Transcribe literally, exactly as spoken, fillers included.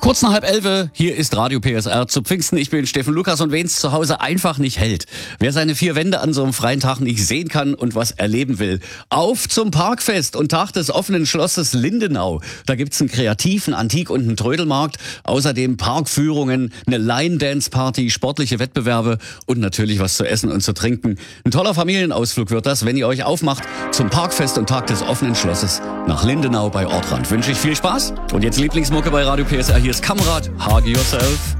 Kurz nach halb elf, hier ist Radio P S R zu Pfingsten. Ich bin Steffen Lukas und wen es zu Hause einfach nicht hält, wer seine vier Wände an so einem freien Tag nicht sehen kann und was erleben will, auf zum Parkfest und Tag des offenen Schlosses Lindenau. Da gibt's einen kreativen Antik- und einen Trödelmarkt, außerdem Parkführungen, eine Line-Dance-Party, sportliche Wettbewerbe und natürlich was zu essen und zu trinken. Ein toller Familienausflug wird das, wenn ihr euch aufmacht zum Parkfest und Tag des offenen Schlosses nach Lindenau bei Ortrand. Wünsche ich viel Spaß und jetzt Lieblingsmucke bei Radio P S R. Hier ist Kamerad, Hug Yourself.